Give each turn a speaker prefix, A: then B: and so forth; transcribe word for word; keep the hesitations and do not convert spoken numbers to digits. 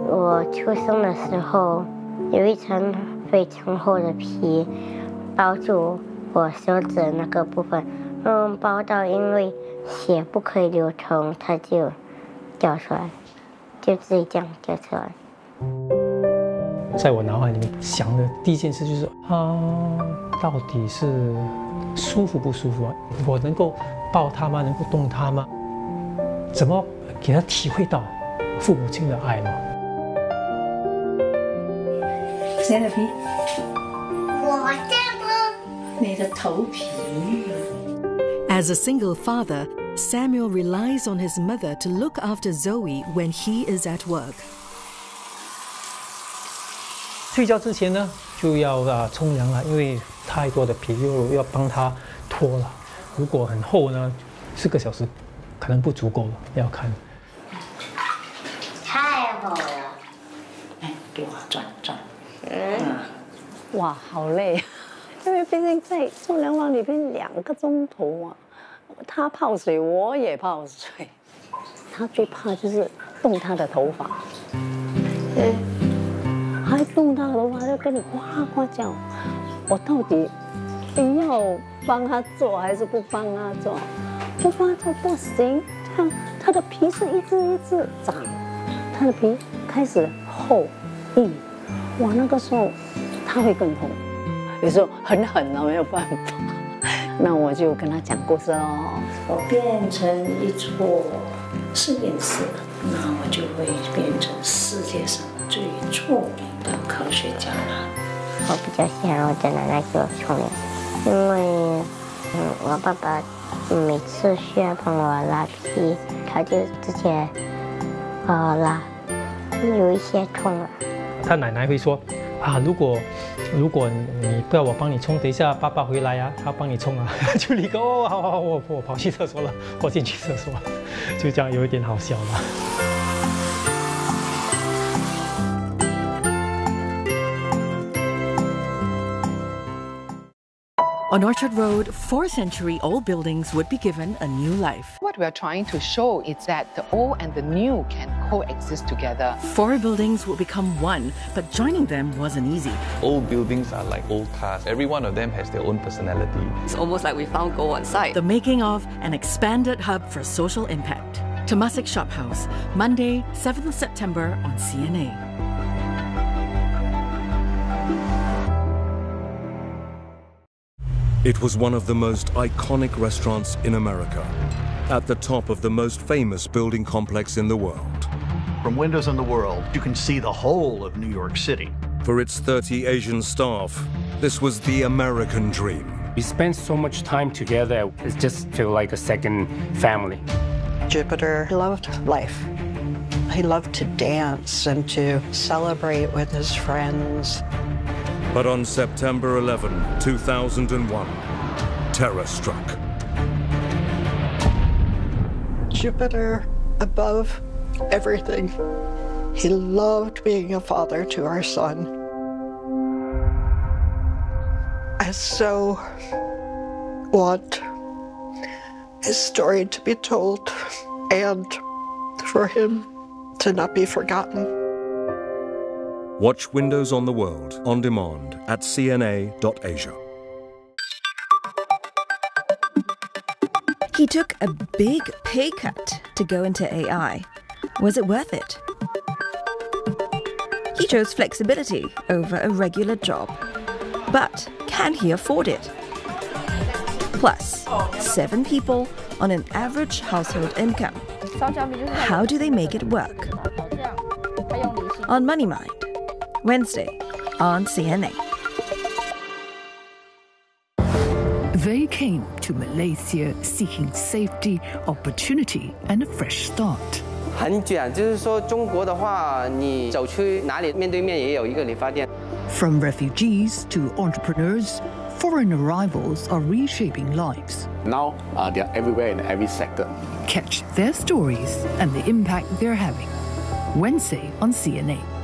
A: 我出生的时候，有一层非常厚的皮包住我手指的那个部分，嗯，包到因为血不可以流通，它就掉出来，就自己这样掉出来。
B: 在我脑海里面想的第一件事就是，啊，到底是舒服不舒服啊？我能够抱他吗？能够动他吗？怎么给他体会到父母亲的爱吗？
C: 谁的皮？
A: 我这个。
C: 你的头皮。
D: As a single father, Samuel relies on his mother to look after Zoe when he is at work.
B: 睡觉之前呢，就要啊冲凉了，因为太多的皮又要帮他脱了。如果很厚呢，四个小时可能不足够了，要看。
A: 太厚了。
C: 哎，给我转转。
A: 嗯。
C: 哇，好累，因为毕竟在冲凉房里面两个钟头啊，他泡水，我也泡水。他最怕就是动他的头发。嗯。还动他的头发，就跟你呱呱叫。我到底要帮他做还是不帮他做？不帮他做不行，这样他的皮是一直一直长，他的皮开始厚硬，哇，那个时候他会更痛。有时候很狠了，没有办法。那我就跟他讲故事哦，我变成一撮实验室，那我就会变成世界上最著名的科学家了。
A: 我比较喜欢我的奶奶给我冲凉，因为嗯，我爸爸每次需要帮我拉皮，他就直接呃拉，有一些痛了。
B: 他奶奶会说啊，如果如果你不要我帮你冲，等一下爸爸回来啊，他帮你冲啊，就立刻哦，好好好，我我跑去厕所了，我进去厕所，就这样有一点好笑了。
D: On Orchard Road, four-century-old buildings would be given a new life.
E: What we are trying to show is that the old and the new can coexist together.
D: Four buildings would become one, but joining them wasn't easy.
F: Old buildings are like old cars. Every one of them has their own personality.
G: It's almost like we found gold on site.
D: The making of an expanded hub for social impact. Temasek Shop House, Monday, seventh of September on C N A.
H: It was one of the most iconic restaurants in America, at the top of the most famous building complex in the world.
I: From windows in the world, you can see the whole of New York City.
H: For its thirty Asian staff, this was the American dream.
J: We spent so much time together, it just felt like a second family.
K: Jupiter loved life. He loved to dance and to celebrate with his friends.
H: But on September eleventh, two thousand one, terror struck.
K: Jupiter above everything. He loved being a father to our son. I so want his story to be told and for him to not be forgotten.
H: Watch Windows on the World on demand at c n a dot asia.
L: He took a big pay cut to go into A I. Was it worth it? He chose flexibility over a regular job. But can he afford it? Plus, seven people on an average household income. How do they make it work? On Money Mind, Wednesday on C N A.
M: They came to Malaysia seeking safety, opportunity, and a fresh start.
N: 很卷，就是说中国的话，你走去哪里面对面也有一个理发店。
M: From refugees to entrepreneurs, foreign arrivals are reshaping lives.
O: Now uh, they are everywhere in every sector.
M: Catch their stories and the impact they're having. Wednesday on C N A.